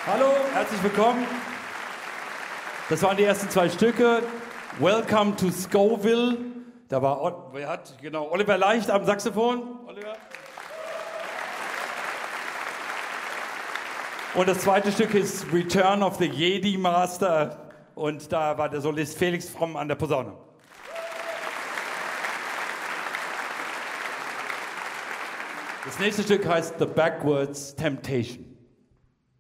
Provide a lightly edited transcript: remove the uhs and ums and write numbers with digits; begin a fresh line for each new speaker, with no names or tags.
Hallo, herzlich willkommen. Das waren die ersten zwei Stücke. Welcome to Scoville. Da war Oliver Leicht am Saxophon. Oliver. Und das zweite Stück ist Return of the Jedi Master. Und da war der Solist Felix Fromm an der Posaune. Das nächste Stück heißt The Backwards Temptation.